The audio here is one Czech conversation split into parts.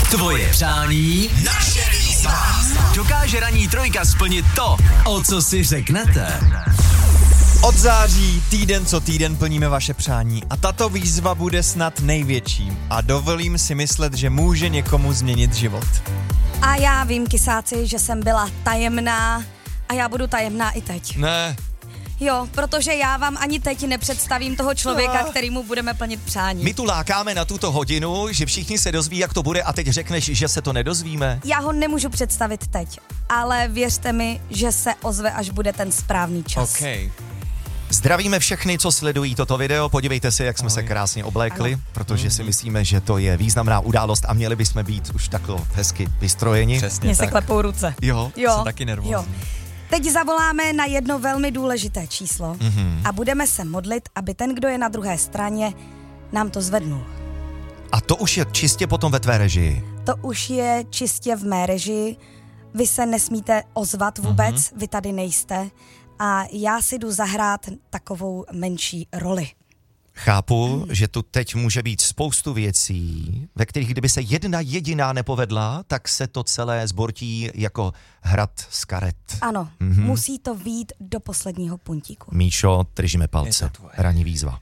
Tvoje přání, naše výzva. Dokáže ranní trojka splnit to, o co si řeknete? Od září týden co týden plníme vaše přání a tato výzva bude snad největší a dovolím si myslet, že může někomu změnit život. A já vím, kysáci, že jsem byla tajemná a já budu tajemná i teď. Ne. Jo, protože já vám ani teď nepředstavím toho člověka, kterýmu budeme plnit přání. My tu lákáme na tuto hodinu, že všichni se dozví, jak to bude a teď řekneš, že se to nedozvíme. Já ho nemůžu představit teď, ale věřte mi, že se ozve, až bude ten správný čas. OK. Zdravíme všechny, co sledují toto video, podívejte se, jak jsme se krásně oblékli, protože si myslíme, že to je významná událost a měli bychom být už takhle hezky vystrojeni. Přesně Mně tak. se klepou ruce. Jo. Jsem taky nervózní. Jo. Teď zavoláme na jedno velmi důležité číslo a budeme se modlit, aby ten, kdo je na druhé straně, nám to zvednul. A to už je čistě potom ve tvé režii. To už je čistě v mé režii. Vy se nesmíte ozvat vůbec, vy tady nejste. A já si jdu zahrát takovou menší roli. Chápu, že tu teď může být spoustu věcí, ve kterých kdyby se jedna jediná nepovedla, tak se to celé zbortí jako hrad z karet. Ano, musí to vyjít do posledního puntíku. Míšo, držíme Je palce. to tvoje. Ranní výzva.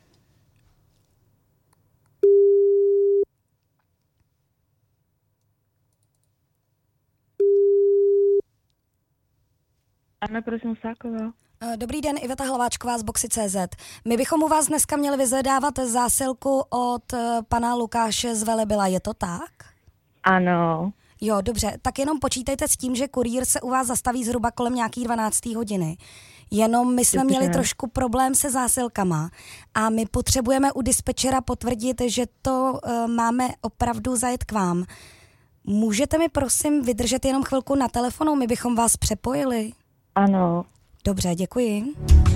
Ano, prosím, Sáková. Dobrý den, Iveta Hlaváčková z Boxy.cz. My bychom u vás dneska měli vyzvedávat zásilku od pana Lukáše z Velebila, je to tak? Ano. Jo, dobře, tak jenom počítejte s tím, že kurýr se u vás zastaví zhruba kolem nějaký 12. hodiny. Jenom my jsme měli trošku problém se zásilkama a my potřebujeme u dispečera potvrdit, že to máme opravdu zajet k vám. Můžete mi prosím vydržet jenom chvilku na telefonu, my bychom vás přepojili? Ano. Dobře, děkuji.